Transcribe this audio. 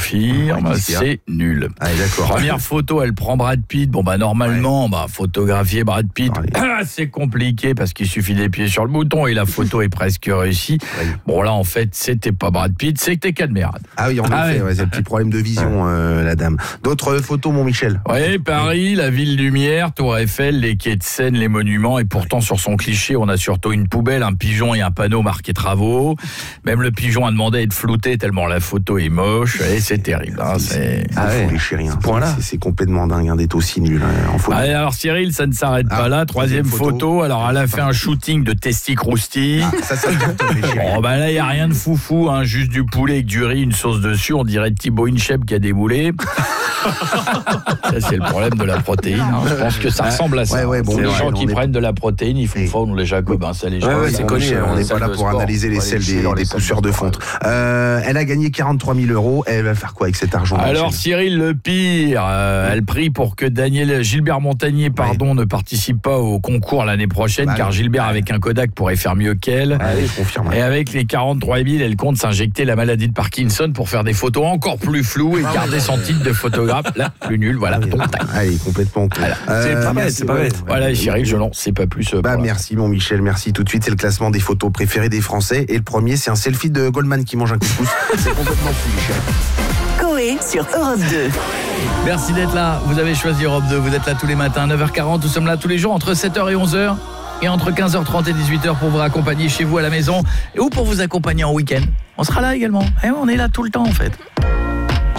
confirme, c'est nul. Ah, d'accord. Première photo, elle prend Brad Pitt. Bon, normalement, photographier Brad Pitt, c'est compliqué parce qu'il suffit d'appuyer sur le bouton et la photo est presque réussie. Oui. Bon, là, en fait, c'était pas Brad Pitt, c'était Cadmerade. Ah oui, en effet, c'est un petit problème de vision, la dame. D'autres photos, mon Michel? Oui, Paris, la ville lumière, Tour Eiffel, les quais de Seine, les monuments, et pourtant sur son cliché, on a surtout une poubelle, un pigeon et un panneau marqué travaux. Même le pigeon a demandé à être flouté tellement la photo est moche, et c'est terrible. C'est les chéris, point-là. C'est complètement dingue d'être aussi nul en photo. Alors Cyril, ça ne s'arrête pas là. Troisième photo. Alors elle a fait un shooting de testis croustilles. Ça cartonne, les chéris. Là, il n'y a rien de foufou, juste du poulet avec du riz, une sauce dessus. On dirait Thibaut Inchep qui a déboulé. Ça, c'est le problème de la protéine. Je pense que ça ressemble à ça. C'est les gens qui prennent de la protéine, ils font fondre les jacobins. Ça, les gens. C'est connu. On n'est pas là pour analyser les selles des pousseurs de fonte. Elle a gagné 43 000 €. Elle va faire quoi avec cet argent? Alors Cyril, le pire, elle prie pour que Gilbert Montagnier ne participe pas au concours l'année prochaine, car Gilbert avec un Kodak pourrait faire mieux qu'elle. Je confirme. Et avec les 43 000, elle compte s'injecter la maladie de Parkinson pour faire des photos encore plus floues et garder son titre de photographe. Là, plus nul, voilà. Complètement. C'est pas bête, c'est pas bête. Voilà, Cyril, je n'en sais pas plus. Merci mon Michel, merci. Tout de suite, c'est le classement des photos préférées des Français. Et le premier, c'est un selfie de Goldman qui mange un couscous. C'est complètement fou, Michel. Coé sur Europe 2. Merci d'être là. Vous avez choisi Europe 2. Vous êtes là tous les matins, 9h40. Nous sommes là tous les jours entre 7h et 11h. Et entre 15h30 et 18h pour vous accompagner chez vous à la maison ou pour vous accompagner en week-end. On sera là également. On est là tout le temps en fait.